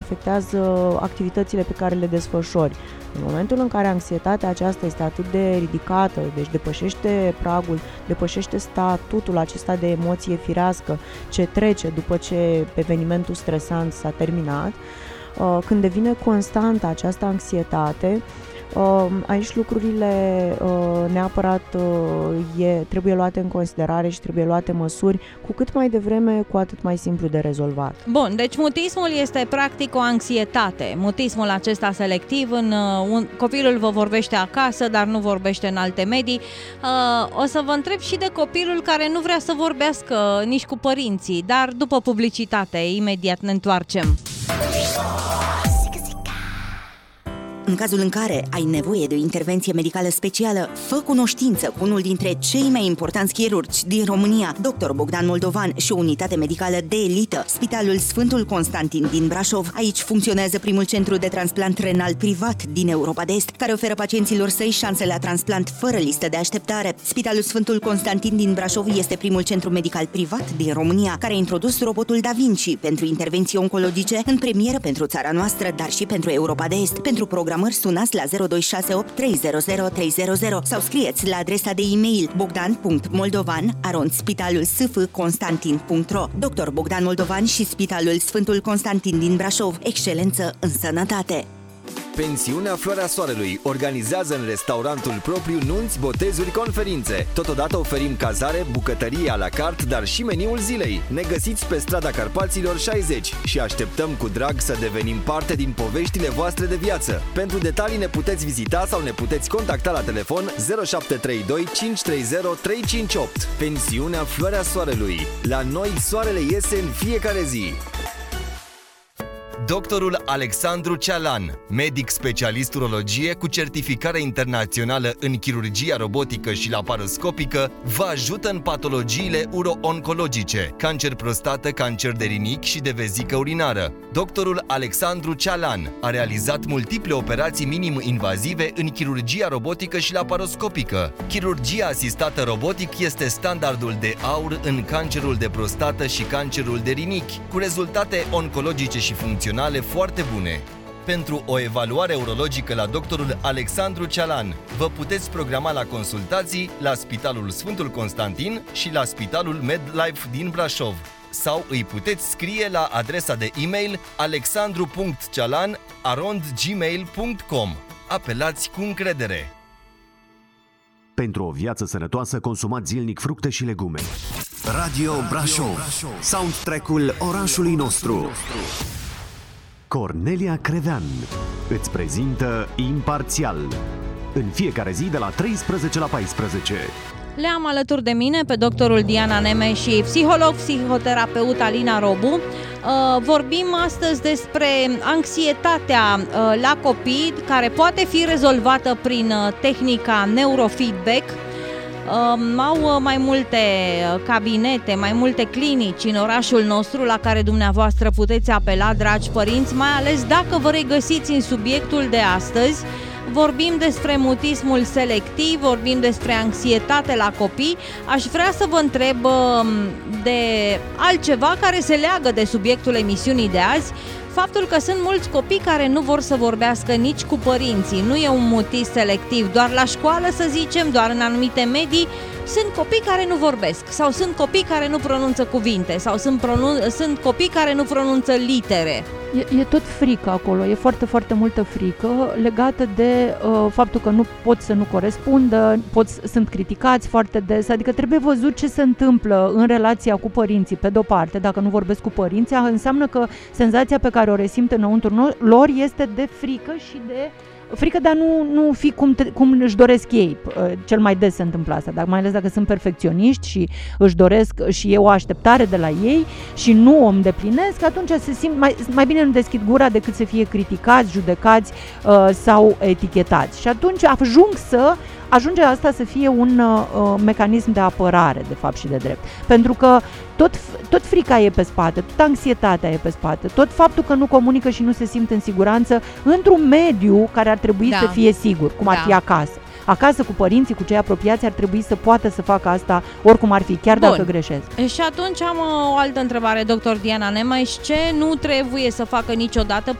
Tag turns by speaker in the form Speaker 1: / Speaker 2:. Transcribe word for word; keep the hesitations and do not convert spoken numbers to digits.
Speaker 1: afectează activitățile pe care le desfășori. În momentul în care anxietatea aceasta este atât de ridicată, deci depășește pragul, depășește statutul acesta de emoție firească ce trece după ce evenimentul stresant s-a terminat, când devine constantă această anxietate, aici lucrurile neapărat e, trebuie luate în considerare și trebuie luate măsuri, cu cât mai devreme, cu atât mai simplu de rezolvat.
Speaker 2: Bun, deci mutismul este practic o anxietate. Mutismul acesta selectiv, în, un, copilul vă vorbește acasă, dar nu vorbește în alte medii. O să vă întreb și de copilul care nu vrea să vorbească nici cu părinții, dar după publicitate, imediat ne întoarcem.
Speaker 3: În cazul în care ai nevoie de o intervenție medicală specială, fă cunoștință cu unul dintre cei mai importanți chirurgi din România, doctor Bogdan Moldovan, și o unitate medicală de elită, Spitalul Sfântul Constantin din Brașov. Aici funcționează primul centru de transplant renal privat din Europa de Est, care oferă pacienților săi șanse la transplant fără listă de așteptare. Spitalul Sfântul Constantin din Brașov este primul centru medical privat din România care a introdus robotul Da Vinci pentru intervenții oncologice în premieră pentru țara noastră, dar și pentru Europa de Est. Pentru program sunați la zero doi șase opt trei zero zero trei zero zero sau scrieți la adresa de e-mail bogdan punct moldovan arond spitalul s f constantin punct ro. doctor Bogdan Moldovan și Spitalul Sfântul Constantin din Brașov. Excelență în sănătate!
Speaker 4: Pensiunea Floarea Soarelui organizează în restaurantul propriu nunți, botezuri, conferințe. Totodată oferim cazare, bucătărie à la carte, dar și meniul zilei. Ne găsiți pe strada Carpaților șaizeci și așteptăm cu drag să devenim parte din poveștile voastre de viață. Pentru detalii ne puteți vizita sau ne puteți contacta la telefon zero șapte trei doi cinci trei zero trei cinci opt. Pensiunea Floarea Soarelui. La noi soarele iese în fiecare zi. Doctorul Alexandru Cealan, medic specialist urologie cu certificare internațională în chirurgia robotică și laparoscopică, vă ajută în patologiile uro-oncologice, cancer prostată, cancer de rinichi și de vezică urinară. Doctorul Alexandru Cealan a realizat multiple operații minim-invazive în chirurgia robotică și laparoscopică. Chirurgia asistată robotic este standardul de aur în cancerul de prostată și cancerul de rinichi, cu rezultate oncologice și funcționale foarte bune. Pentru o evaluare urologică la doctorul Alexandru Cealan, vă puteți programa la consultații la Spitalul Sfântul Constantin și la Spitalul MedLife din Brașov. Sau îi puteți scrie la adresa de e-mail alexandru punct cealan arond gmail punct com. Apelați cu încredere!
Speaker 5: Pentru o viață sănătoasă, consumați zilnic fructe și legume.
Speaker 6: Radio Brașov, soundtrack-ul orașului nostru.
Speaker 5: Cornelia Crevean îți prezintă Imparțial, în fiecare zi de la treisprezece la paisprezece.
Speaker 2: Le am alături de mine pe doctorul Diana Neme și psiholog, psihoterapeut Alina Robu. Vorbim astăzi despre anxietatea la copii, care poate fi rezolvată prin tehnica neurofeedback. Au mai multe cabinete, mai multe clinici în orașul nostru la care dumneavoastră puteți apela, dragi părinți, mai ales dacă vă regăsiți în subiectul de astăzi. Vorbim despre mutismul selectiv, vorbim despre anxietate la copii. Aș vrea să vă întreb de altceva care se leagă de subiectul emisiunii de azi. Faptul că sunt mulți copii care nu vor să vorbească nici cu părinții. Nu e un mutism selectiv, doar la școală, să zicem, doar în anumite medii. Sunt copii care nu vorbesc, sau sunt copii care nu pronunță cuvinte, sau sunt, pronun- sunt copii care nu pronunță litere.
Speaker 7: E, e tot frică acolo, e foarte, foarte multă frică legată de uh, faptul că nu pot să nu corespundă, pot, sunt criticați foarte des, adică trebuie văzut ce se întâmplă în relația cu părinții, pe de-o parte. Dacă nu vorbesc cu părinții, înseamnă că senzația pe care o resimt înăuntru lor este de frică și de frică de a nu, nu fi cum, te, cum își doresc ei. Cel mai des se întâmplă asta, dar mai ales dacă sunt perfecționiști și își doresc și e o așteptare de la ei și nu o îndeplinesc, atunci se simt mai, mai bine nu deschid gura decât să fie criticați, judecați uh, sau etichetați. Și atunci ajung să ajunge asta să fie un uh, mecanism de apărare, de fapt și de drept. Pentru că tot, tot frica e pe spate, tot anxietatea e pe spate, tot faptul că nu comunică și nu se simt în siguranță într-un mediu care ar trebui da. să fie sigur, cum da. ar fi acasă. Acasă cu părinții, cu cei apropiați, ar trebui să poată să facă asta oricum ar fi, chiar Bun. dacă greșesc.
Speaker 2: Și atunci am o altă întrebare, doctor Diana Nemes. Ce nu trebuie să facă niciodată